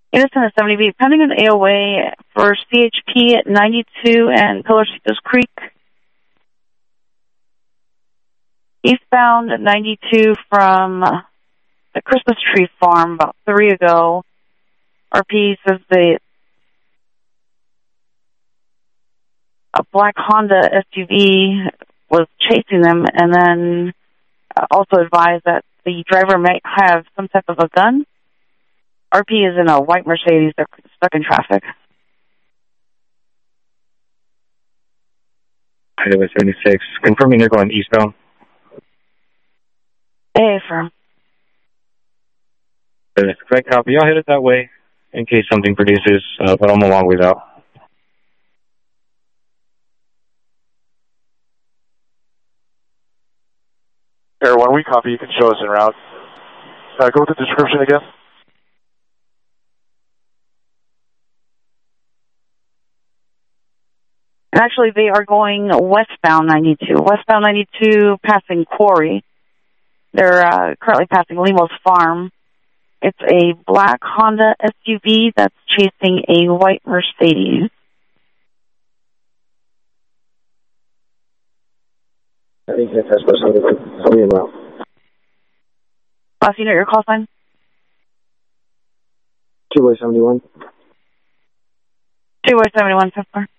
Innocent at 70B, pending an AOA for CHP at 92 and Pillarcitos Creek. Eastbound at 92 from the Christmas tree farm about 3 ago. RP says a black Honda SUV was chasing them, and then also advised that the driver might have some type of a gun. RP is in a white Mercedes. They're stuck in traffic. Highway 76. Confirming you're going eastbound. Hey, firm. Correct copy. I'll hit it that way in case something produces, but I'm a long ways out. Air 1, we copy. You can show us en route. Go with the description again. Actually, they are going westbound 92. Westbound 92, passing Quarry. They're currently passing Lemos Farm. It's a black Honda SUV that's chasing a white Mercedes. I think that's supposed to be well. Last unit, your call sign? 2-way 71. 2-way 71, so far.